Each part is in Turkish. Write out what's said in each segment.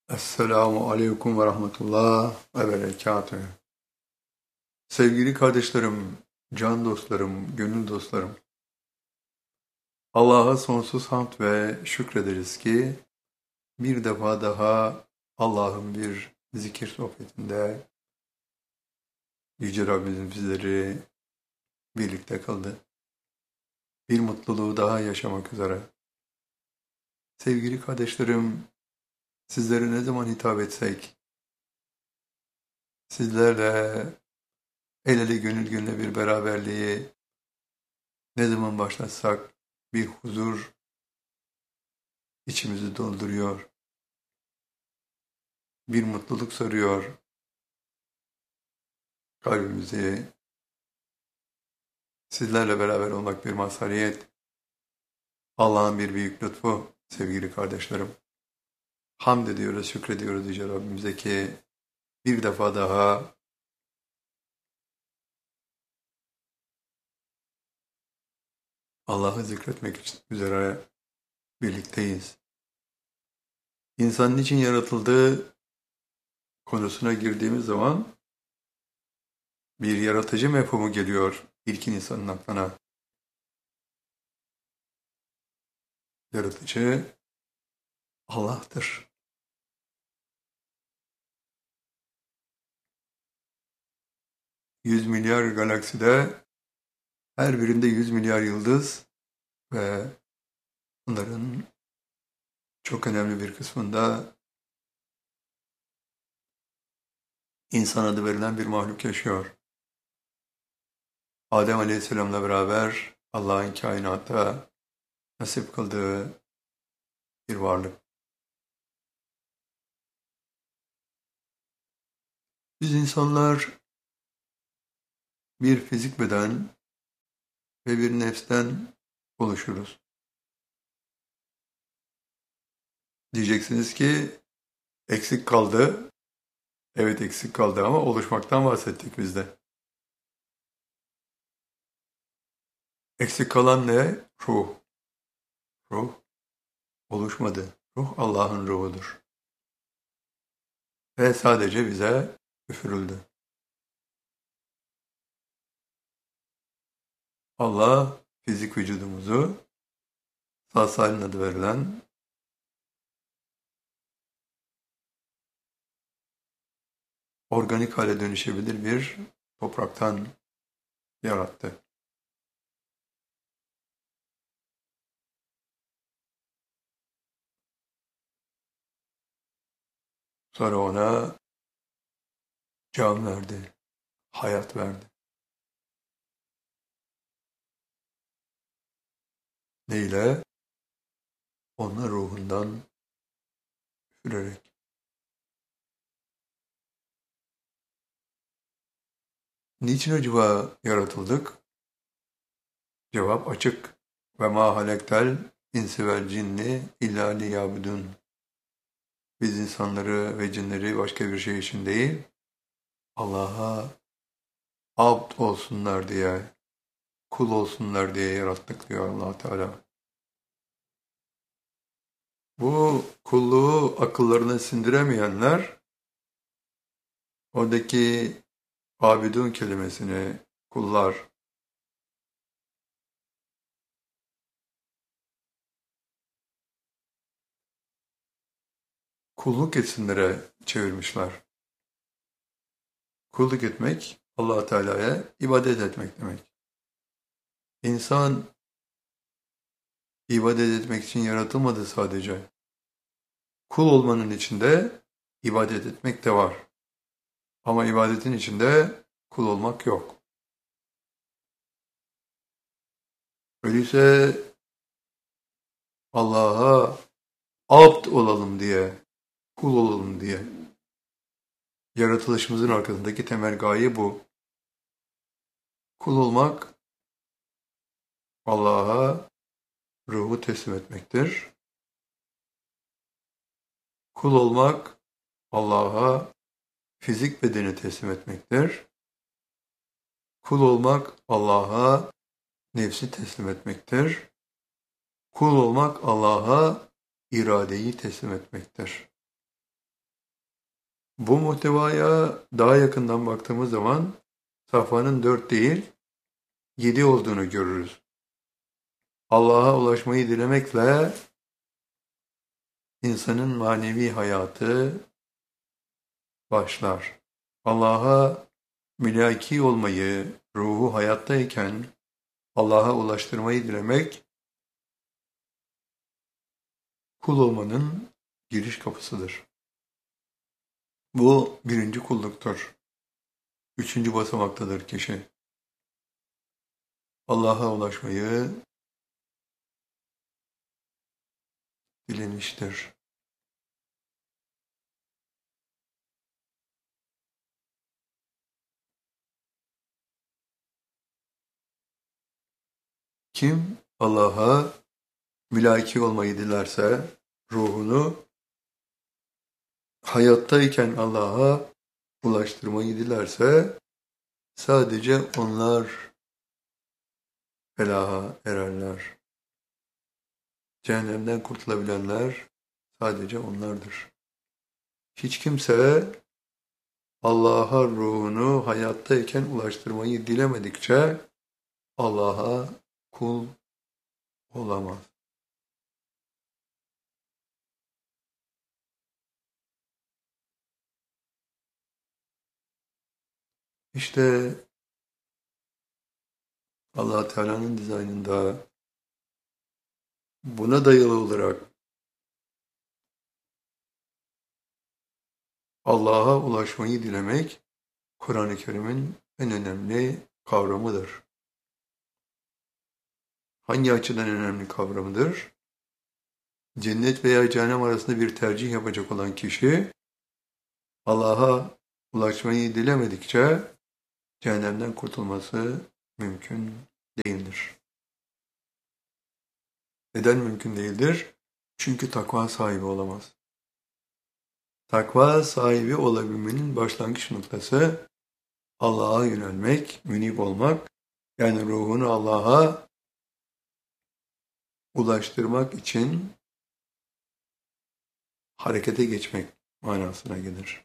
Esselamu Aleyküm ve Rahmetullah ve Berekatühü. Sevgili kardeşlerim, can dostlarım, gönül dostlarım, Allah'a sonsuz hamd ve şükrederiz ki bir defa daha Allah'ın bir zikir sohbetinde Yüce Rabbimizin bizleri birlikte kıldı. Bir mutluluğu daha yaşamak üzere. Sevgili kardeşlerim, sizlere ne zaman hitap etsek, sizlerle el ele gönül gönüle bir beraberliği ne zaman başlatsak bir huzur içimizi dolduruyor, bir mutluluk sarıyor kalbimizi. Sizlerle beraber olmak bir mazhariyet, Allah'ın bir büyük lütfu sevgili kardeşlerim. Hamd ediyoruz, şükrediyoruz Yüce Rabbimize ki bir defa daha Allah'ı zikretmek için üzere birlikteyiz. İnsan niçin yaratıldığı konusuna girdiğimiz zaman bir yaratıcı mefhumu geliyor ilk insanın aklına. Yaratıcı Allah'tır. Yüz milyar galakside her birinde 100 milyar yıldız ve bunların çok önemli bir kısmında insan adı verilen bir mahluk yaşıyor. Adem Aleyhisselam'la beraber Allah'ın kainatta nasip kıldığı bir varlık. Biz insanlar bir fizik beden ve bir nefsten oluşuruz. Diyeceksiniz ki eksik kaldı. Evet eksik kaldı ama oluşmaktan bahsettik biz de. Eksik kalan ne? Ruh. Ruh oluşmadı. Ruh Allah'ın ruhudur. Ve sadece bize üfürüldü. Allah fizik vücudumuzu sağ salim adı verilen organik hale dönüşebilir bir topraktan yarattı. Sonra ona can verdi, hayat verdi. Neyle? Ona ruhundan üfürerek. Niçin acaba yaratıldık? Cevap açık. Ve ma halektel insi vel cinni illa liyabudun. Biz insanları ve cinleri başka bir şey için değil, Allah'a abd olsunlar diye, kul olsunlar diye yarattık diyor Allah Teala. Bu kulluğu akıllarına sindiremeyenler oradaki abidun kelimesini kullar, kulluk etsinlere çevirmişler. Kulluk etmek Allah Teala'ya ibadet etmek demek. İnsan ibadet etmek için yaratılmadı sadece. Kul olmanın içinde ibadet etmek de var. Ama ibadetin içinde kul olmak yok. Öyleyse Allah'a abd olalım diye, kul olalım diye. Yaratılışımızın arkasındaki temel gaye bu. Kul olmak Allah'a ruhu teslim etmektir. Kul olmak Allah'a fizik bedeni teslim etmektir. Kul olmak Allah'a nefsi teslim etmektir. Kul olmak Allah'a iradeyi teslim etmektir. Bu muhtevaya daha yakından baktığımız zaman safhanın 4 değil 7 olduğunu görürüz. Allah'a ulaşmayı dilemekle insanın manevi hayatı başlar. Allah'a mülaki olmayı, ruhu hayattayken Allah'a ulaştırmayı dilemek, kul olmanın giriş kapısıdır. Bu birinci kulluktur. Üçüncü basamaktadır kişi. Allah'a ulaşmayı dilemiştir. Kim Allah'a mülaki olmayı dilerse, ruhunu hayattayken Allah'a ulaştırmayı dilerse, sadece onlar felaha ererler. Cehennemden kurtulabilenler sadece onlardır. Hiç kimse Allah'a ruhunu hayattayken ulaştırmayı dilemedikçe Allah'a kul olamaz. İşte Allah Teala'nın dizaynında buna dayalı olarak Allah'a ulaşmayı dilemek Kur'an-ı Kerim'in en önemli kavramıdır. Hangi açıdan önemli kavramıdır? Cennet veya cehennem arasında bir tercih yapacak olan kişi Allah'a ulaşmayı dilemedikçe cehennemden kurtulması mümkün değildir. Neden mümkün değildir? Çünkü takva sahibi olamaz. Takva sahibi olabilmenin başlangıç noktası Allah'a yönelmek, münib olmak, yani ruhunu Allah'a ulaştırmak için harekete geçmek manasına gelir.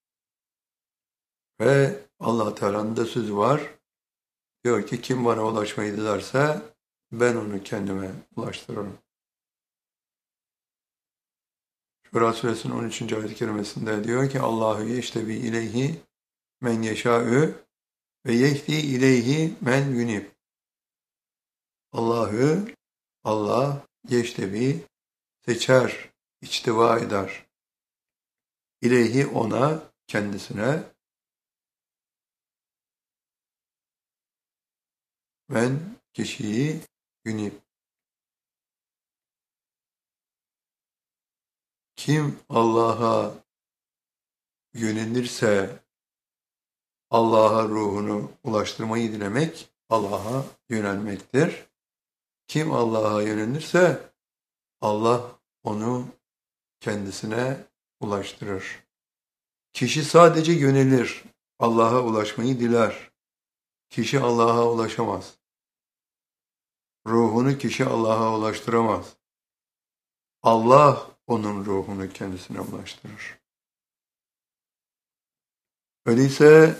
Ve Allah Teala'nın da sözü var. Diyor ki kim bana ulaşmayı dilerse ben onu kendime ulaştırırım. Şura suresinin 13. ayet-i kerimesinde diyor ki Allahu yeştebi ileyhi men yeşâ'ü ve yehdi ileyhi men yunib. Allah yeştebi seçer, içtiva eder. İleyhi ona, kendisine men kişiyi yunib. Kim Allah'a yönelirse Allah'a ruhunu ulaştırmayı dilemek Allah'a yönelmektir. Kim Allah'a yönelirse Allah onu kendisine ulaştırır. Kişi sadece yönelir, Allah'a ulaşmayı diler. Kişi Allah'a ulaşamaz. Ruhunu kişi Allah'a ulaştıramaz. Allah onun ruhunu kendisine ulaştırır. Öyleyse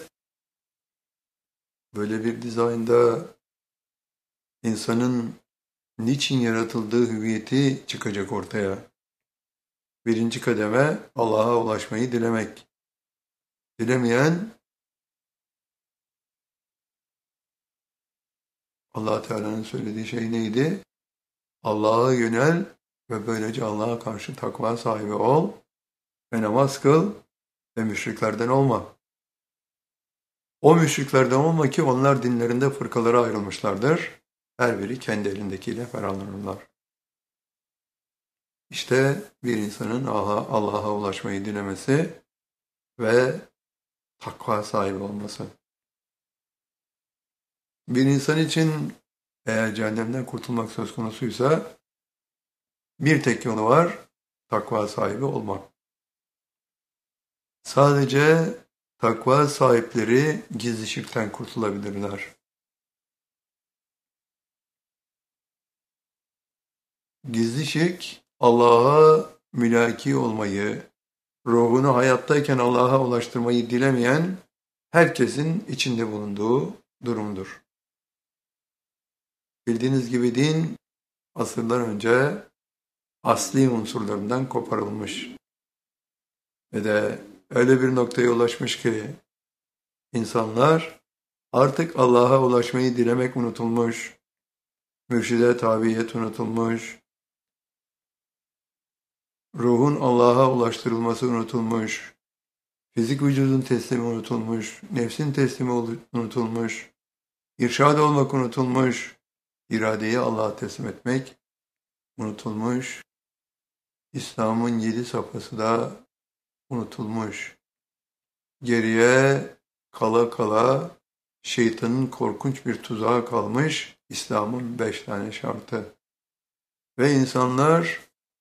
böyle bir dizaynda insanın niçin yaratıldığı hüviyeti çıkacak ortaya. Birinci kademe Allah'a ulaşmayı dilemek. Dilemeyen Allah Teala'nın söylediği şey neydi? Allah'a yönel ve böylece Allah'a karşı takva sahibi ol ve namaz kıl ve müşriklerden olma. O müşriklerden olma ki onlar dinlerinde fırkalara ayrılmışlardır. Her biri kendi elindekiyle ferahlanırlar. İşte bir insanın Allah'a ulaşmayı dilemesi ve takva sahibi olması. Bir insan için eğer cehennemden kurtulmak söz konusuysa bir tek yolu var, takva sahibi olmak. Sadece takva sahipleri gizli şirkten kurtulabilirler. Gizli şirk, Allah'a mülaki olmayı, ruhunu hayattayken Allah'a ulaştırmayı dilemeyen herkesin içinde bulunduğu durumdur. Bildiğiniz gibi din asırlar önce asli unsurlarından koparılmış ve de öyle bir noktaya ulaşmış ki insanlar artık Allah'a ulaşmayı dilemek unutulmuş, mürşide tabiyet unutulmuş, ruhun Allah'a ulaştırılması unutulmuş, fizik vücudun teslimi unutulmuş, nefsin teslimi unutulmuş, irşad olmak unutulmuş, iradeyi Allah'a teslim etmek unutulmuş, İslam'ın 7 safhası da unutulmuş. Geriye kala kala şeytanın korkunç bir tuzağı kalmış, İslam'ın 5 tane şartı. Ve insanlar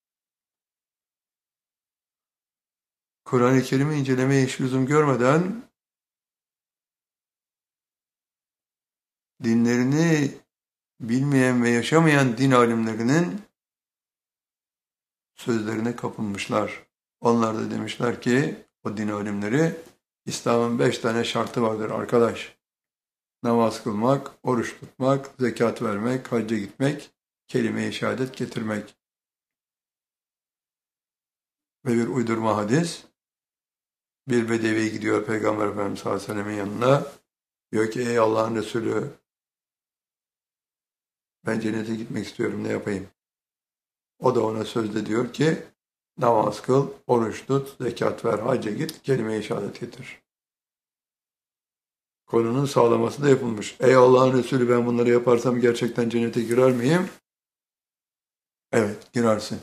Kur'an-ı Kerim'i incelemeye hiç lüzum görmeden dinlerini bilmeyen ve yaşamayan din alimlerinin sözlerine kapılmışlar. Onlar da demişler ki o din alimleri İslam'ın 5 tane şartı vardır arkadaş. Namaz kılmak, oruç tutmak, zekat vermek, hacca gitmek, kelime-i şehadet getirmek. Ve bir uydurma hadis. Bir bedevi gidiyor Peygamber Efendimiz sallallahu aleyhi ve sellem'in yanına. Diyor ki ey Allah'ın Resulü ben cennete gitmek istiyorum ne yapayım? O da ona sözde diyor ki namaz kıl, oruç tut, zekat ver, hacca git, kelime-i şehadet getir. Konunun sağlaması da yapılmış. Ey Allah'ın Resulü ben bunları yaparsam gerçekten cennete girer miyim? Evet, girersin.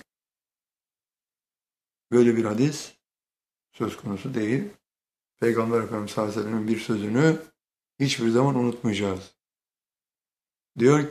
Böyle bir hadis söz konusu değil. Peygamber Efendimiz sallallahu aleyhi ve sellem'in bir sözünü hiçbir zaman unutmayacağız. Diyor